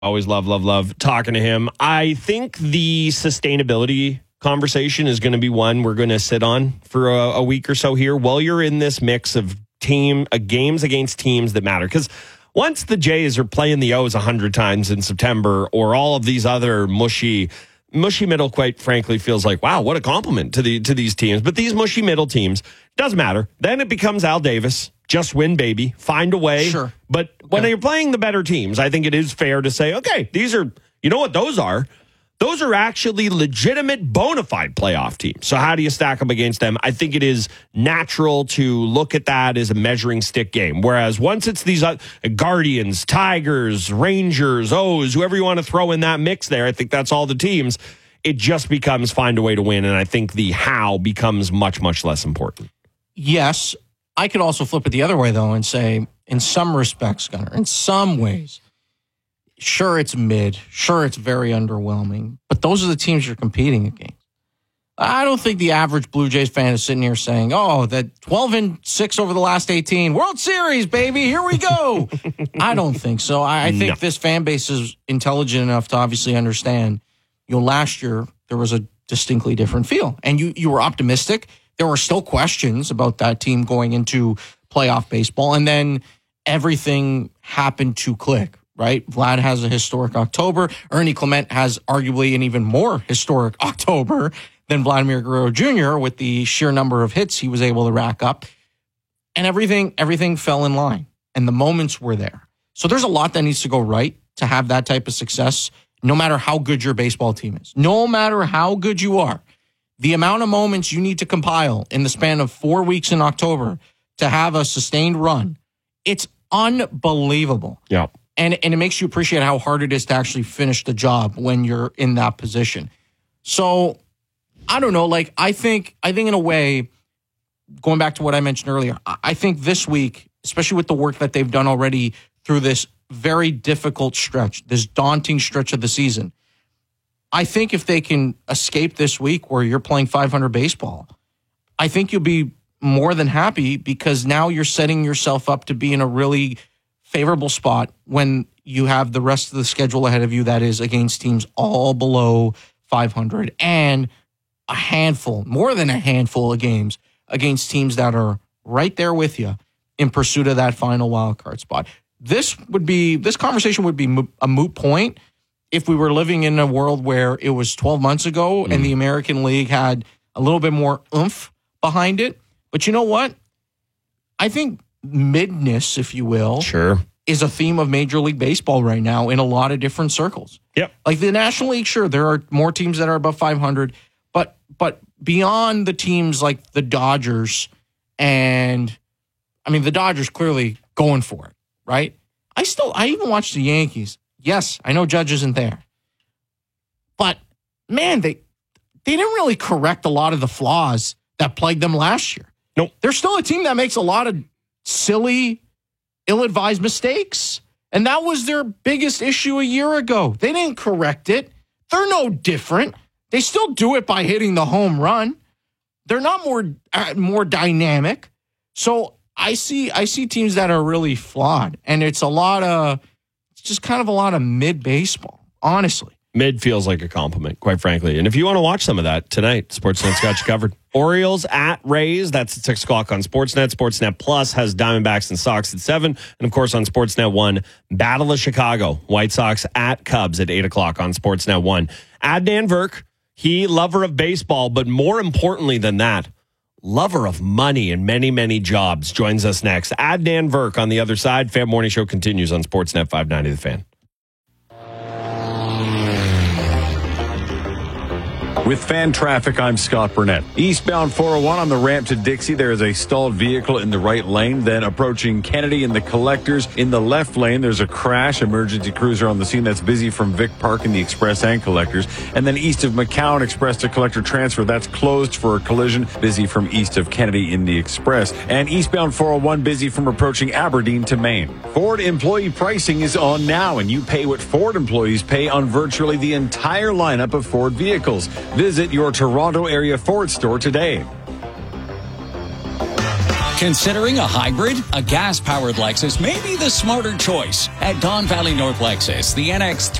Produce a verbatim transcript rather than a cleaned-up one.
Always love, love, love talking to him. I think the sustainability conversation is going to be one we're going to sit on for a, a week or so here while you're in this mix of team uh, games against teams that matter. Because once the Jays are playing the O's a hundred times in September, or all of these other mushy, mushy middle, quite frankly, feels like, wow, what a compliment to the to these teams. But these mushy middle teams, doesn't matter. Then it becomes Al Davis. Just win, baby. Find a way. Sure. But when Okay. you're playing the better teams, I think it is fair to say, okay, these are, you know what those are? Those are actually legitimate, bona fide playoff teams. So how do you stack up against them? I think it is natural to look at that as a measuring stick game. Whereas once it's these uh, Guardians, Tigers, Rangers, O's, whoever you want to throw in that mix there, I think that's all the teams. It just becomes find a way to win. And I think the how becomes much, much less important. Yes. I could also flip it the other way, though, and say, in some respects, Gunnar, in some ways, sure, it's mid. Sure, it's very underwhelming. But those are the teams you're competing against. I don't think the average Blue Jays fan is sitting here saying, oh, that twelve and six over the last eighteen, World Series, baby, here we go. I don't think so. I, I think No. this fan base is intelligent enough to obviously understand, you know, last year there was a distinctly different feel. And you you were optimistic. There were still questions about that team going into playoff baseball. And then everything happened to click, right? Vlad has a historic October. Ernie Clement has arguably an even more historic October than Vladimir Guerrero Junior with the sheer number of hits he was able to rack up. And everything, everything fell in line. And the moments were there. So there's a lot that needs to go right to have that type of success, no matter how good your baseball team is. No matter how good you are. The amount of moments you need to compile in the span of four weeks in October to have a sustained run, it's unbelievable. Yeah. And, and it makes you appreciate how hard it is to actually finish the job when you're in that position. So, I don't know, like, I think, I think in a way, going back to what I mentioned earlier, I I think this week, especially with the work that they've done already through this very difficult stretch, this daunting stretch of the season, I think if they can escape this week where you're playing five hundred baseball, I think you'll be more than happy because now you're setting yourself up to be in a really favorable spot when you have the rest of the schedule ahead of you that is against teams all below five hundred and a handful, more than a handful of games against teams that are right there with you in pursuit of that final wild card spot. This would be, this conversation would be mo- a moot point if we were living in a world where it was twelve months ago mm. and the American League had a little bit more oomph behind it. But you know what? I think midness, if you will, Sure. is a theme of Major League Baseball right now in a lot of different circles. Yep. Like the National League, sure, there are more teams that are above five hundred, but but beyond the teams like the Dodgers and, I mean, the Dodgers clearly going for it, right? I still, I even watched the Yankees. Yes, I know Judge isn't there. But, man, they they didn't really correct a lot of the flaws that plagued them last year. Nope. They're still a team that makes a lot of silly, ill-advised mistakes. And that was their biggest issue a year ago. They didn't correct it. They're no different. They still do it by hitting the home run. They're not more uh, more dynamic. So I see I see teams that are really flawed. And it's a lot of... It's just kind of a lot of mid-baseball, honestly. Mid feels like a compliment, quite frankly. And if you want to watch some of that tonight, Sportsnet's got you covered. Orioles at Rays, that's at six o'clock on Sportsnet. Sportsnet Plus has Diamondbacks and Sox at seven. And, of course, on Sportsnet one, Battle of Chicago, White Sox at Cubs at eight o'clock on Sportsnet one. Adnan Virk, he lover of baseball, but more importantly than that, lover of money and many, many jobs, joins us next. Adnan Virk on the other side. Fan Morning Show continues on Sportsnet five ninety The Fan. With fan traffic, I'm Scott Burnett. Eastbound four oh one on the ramp to Dixie, there is a stalled vehicle in the right lane. Then approaching Kennedy and the Collectors in the left lane, there's a crash. Emergency crews are on the scene. That's busy from Vic Park in the Express and Collectors. And then east of McCowan Express to Collector Transfer, that's closed for a collision. Busy from east of Kennedy in the Express. And eastbound four oh one busy from approaching Aberdeen to Maine. Ford employee pricing is on now, and you pay what Ford employees pay on virtually the entire lineup of Ford vehicles. Visit your Toronto area Ford store today. Considering a hybrid? A gas-powered Lexus may be the smarter choice. At Don Valley North Lexus, the N X